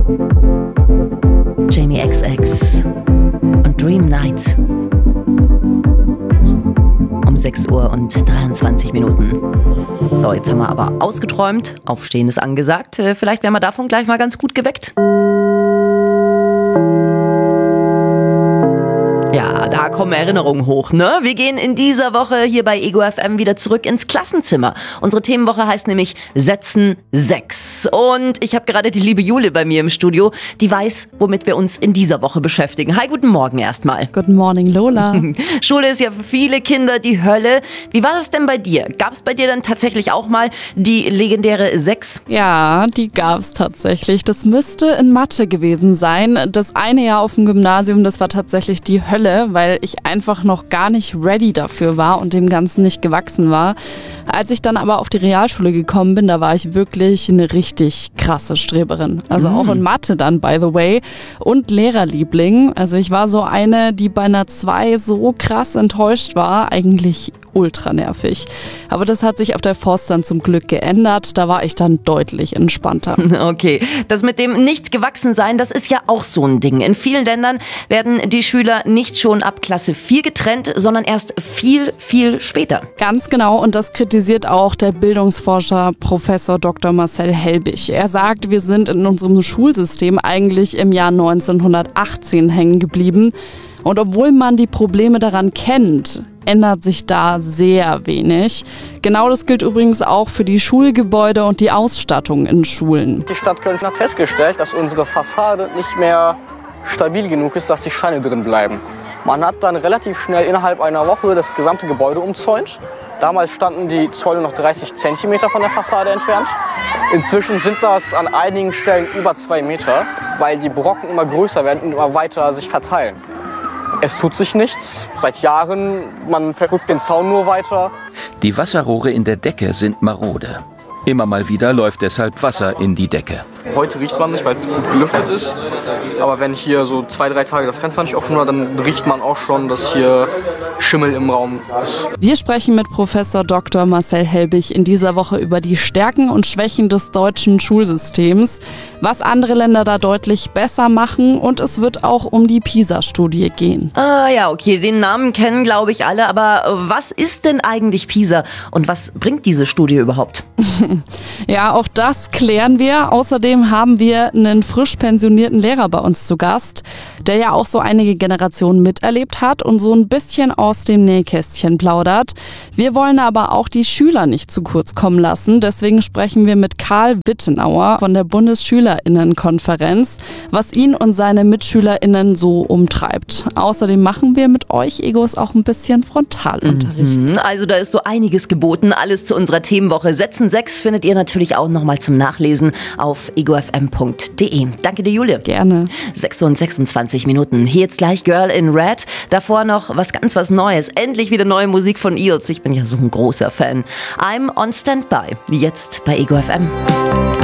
Jamie XX und Dream Night. Um 6 Uhr und 23 Minuten. So, jetzt haben wir aber ausgeträumt. Aufstehen ist angesagt. Vielleicht werden wir davon gleich mal ganz gut geweckt. Ja, da kommen Erinnerungen hoch, ne? Wir gehen in dieser Woche hier bei Ego FM wieder zurück ins Klassenzimmer. Unsere Themenwoche heißt nämlich Sätzen 6. Und ich habe gerade die liebe Jule bei mir im Studio, die weiß, womit wir uns in dieser Woche beschäftigen. Hi, guten Morgen erstmal. Guten Morgen, Lola. Schule ist ja für viele Kinder die Hölle. Wie war das denn bei dir? Gab es bei dir dann tatsächlich auch mal die legendäre 6? Ja, die gab's tatsächlich. Das müsste in Mathe gewesen sein. Das eine Jahr auf dem Gymnasium, das war tatsächlich die Hölle, weil ich einfach noch gar nicht ready dafür war und dem Ganzen nicht gewachsen war. Als ich dann aber auf die Realschule gekommen bin, da war ich wirklich eine richtig krasse Streberin. Also auch in Mathe dann, by the way. Und Lehrerliebling. Also ich war so eine, die bei einer 2 so krass enttäuscht war. Eigentlich ultra nervig. Aber das hat sich auf der Forst dann zum Glück geändert. Da war ich dann deutlich entspannter. Okay, das mit dem nicht gewachsen sein, das ist ja auch so ein Ding. In vielen Ländern werden die Schüler nicht schon ab Klasse 4 getrennt, sondern erst viel, viel später. Ganz genau, und das kritisiert auch der Bildungsforscher Professor Dr. Marcel Helbig. Er sagt, wir sind in unserem Schulsystem eigentlich im Jahr 1918 hängen geblieben. Und obwohl man die Probleme daran kennt, ändert sich da sehr wenig. Genau das gilt übrigens auch für die Schulgebäude und die Ausstattung in Schulen. Die Stadt Köln hat festgestellt, dass unsere Fassade nicht mehr stabil genug ist, dass die Steine drin bleiben. Man hat dann relativ schnell innerhalb einer Woche das gesamte Gebäude umzäunt. Damals standen die Zäune noch 30 cm von der Fassade entfernt. Inzwischen sind das an einigen Stellen über 2 Meter, weil die Brocken immer größer werden und immer weiter sich verteilen. Es tut sich nichts, seit Jahren, man verrückt den Zaun nur weiter. Die Wasserrohre in der Decke sind marode. Immer mal wieder läuft deshalb Wasser in die Decke. Heute riecht man nicht, weil es gut gelüftet ist. Aber wenn hier so 2-3 Tage das Fenster nicht offen war, dann riecht man auch schon, dass hier Schimmel im Raum ist. Wir sprechen mit Professor Dr. Marcel Helbig in dieser Woche über die Stärken und Schwächen des deutschen Schulsystems, was andere Länder da deutlich besser machen, und es wird auch um die PISA-Studie gehen. Ah ja, okay, den Namen kennen, glaube ich, alle. Aber was ist denn eigentlich PISA und was bringt diese Studie überhaupt? Ja, auch das klären wir. Außerdem haben wir einen frisch pensionierten Lehrer bei uns zu Gast, der ja auch so einige Generationen miterlebt hat und so ein bisschen aus dem Nähkästchen plaudert. Wir wollen aber auch die Schüler nicht zu kurz kommen lassen. Deswegen sprechen wir mit Karl Wittenauer von der Bundesschülerinnenkonferenz, was ihn und seine MitschülerInnen so umtreibt. Außerdem machen wir mit euch Egos auch ein bisschen Frontalunterricht. Also da ist so einiges geboten. Alles zu unserer Themenwoche. Sätzen 6 findet ihr natürlich auch nochmal zum Nachlesen auf egofm.de. Danke dir, Julia. Gerne. 6 und 26 Minuten. Hier jetzt gleich Girl in Red. Davor noch was Neues. Endlich wieder neue Musik von Eels. Ich bin ja so ein großer Fan. I'm on Standby. Jetzt bei Ego FM.